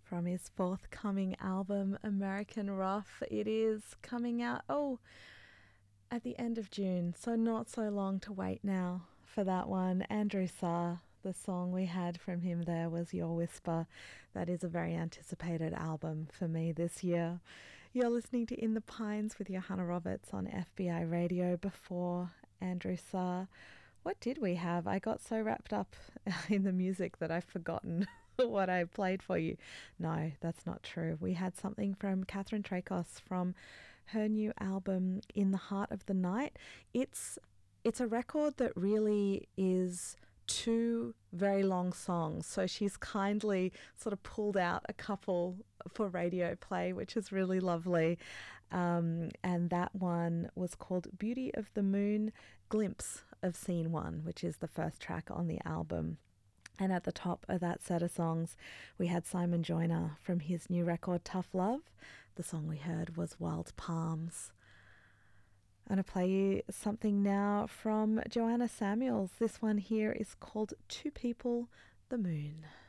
from his forthcoming album, American Rough. It is coming out, at the end of June, so not so long to wait now for that one. Andrew Sarr, the song we had from him there was Your Whisper. That is a very anticipated album for me this year. You're listening to In the Pines with Johanna Roberts on FBI Radio. Before Andrew Sarr, what did we have? I got so wrapped up in the music that I've forgotten what I played for you. No, that's not true. We had something from Catherine Trakos from her new album, In the Heart of the Night. It's a record that really is two very long songs. So she's kindly sort of pulled out a couple for radio play, which is really lovely. And that one was called Beauty of the Moon, Glimpse of Scene 1, which is the first track on the album. And at the top of that set of songs, we had Simon Joyner from his new record, Tough Love. The song we heard was Wild Palms. I'm going to play you something now from Joanna Samuels. This one here is called Two People, the Moon.